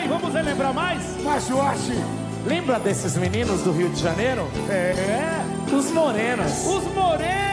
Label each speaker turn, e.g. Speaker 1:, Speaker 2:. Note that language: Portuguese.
Speaker 1: aí, vamos relembrar mais?
Speaker 2: Machoache.
Speaker 1: Lembra desses meninos do Rio de Janeiro?
Speaker 2: É.
Speaker 1: Os morenos. Os morenos!